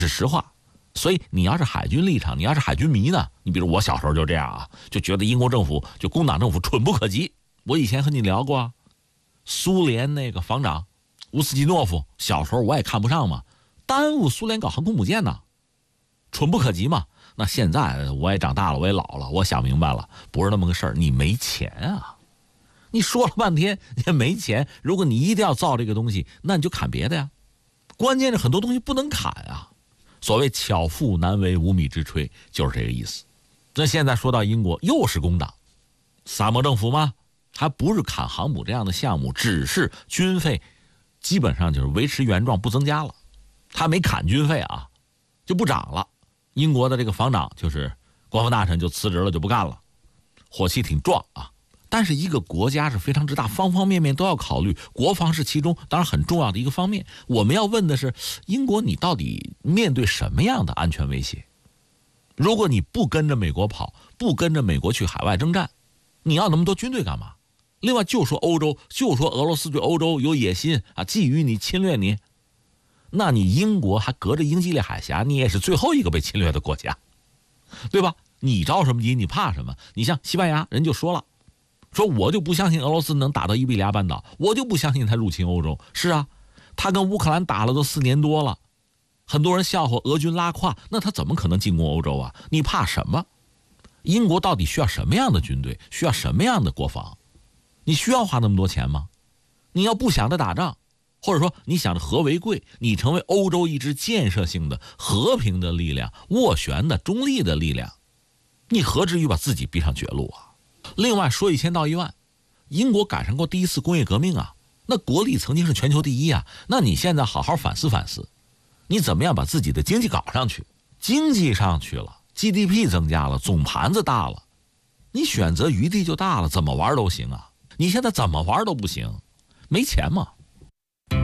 是实话。所以你要是海军立场，你要是海军迷呢，你比如我小时候就这样啊，就觉得英国政府就工党政府蠢不可及。我以前和你聊过啊，苏联那个防长乌斯基诺夫，小时候我也看不上嘛，耽误苏联搞航空母舰呢，蠢不可及嘛。那现在我也长大了，我也老了，我想明白了，不是那么个事儿。你没钱啊，你说了半天也没钱，如果你一定要造这个东西，那你就砍别的呀。关键是很多东西不能砍啊。所谓巧妇难为无米之炊，就是这个意思。那现在说到英国，又是工党，萨默政府吗？还不是砍航母这样的项目，只是军费基本上就是维持原状，不增加了。他没砍军费啊，就不涨了。英国的这个防长就是国防大臣就辞职了，就不干了，火气挺壮啊。但是一个国家是非常之大，方方面面都要考虑，国防是其中当然很重要的一个方面。我们要问的是，英国你到底面对什么样的安全威胁？如果你不跟着美国跑，不跟着美国去海外征战，你要那么多军队干嘛？另外就说欧洲，就说俄罗斯对欧洲有野心啊，觊觎你，侵略你，那你英国还隔着英吉利海峡，你也是最后一个被侵略的国家，对吧？你着什么急？你怕什么？你像西班牙人就说了，说我就不相信俄罗斯能打到伊比利亚半岛，我就不相信他入侵欧洲。是啊，他跟乌克兰打了都4年多了，很多人笑话俄军拉胯，那他怎么可能进攻欧洲啊？你怕什么？英国到底需要什么样的军队？需要什么样的国防？你需要花那么多钱吗？你要不想着打仗，或者说你想着和为贵，你成为欧洲一支建设性的和平的力量，斡旋的中立的力量，你何至于把自己逼上绝路啊？另外说1000道1万，英国赶上过第1次工业革命啊，那国力曾经是全球第1啊，那你现在好好反思反思，你怎么样把自己的经济搞上去？经济上去了， GDP 增加了，总盘子大了，你选择余地就大了，怎么玩都行啊。你现在怎么玩都不行，没钱嘛。